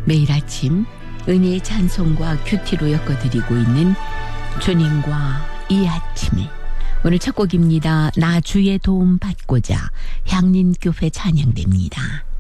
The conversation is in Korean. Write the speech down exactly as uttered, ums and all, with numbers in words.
매일 아침 은혜의 찬송과 큐티로 엮어드리고 있는 주님과 이 아침을, 오늘 첫 곡입니다. 나 주의 도움 받고자 향림교회 찬양됩니다.